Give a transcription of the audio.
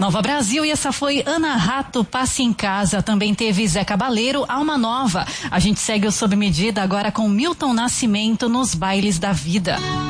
Nova Brasil, e essa foi Ana Rato, Passe em Casa. Também teve Zé Cabaleiro, Alma Nova. A gente segue o Sob Medida agora com Milton Nascimento nos Bailes da Vida.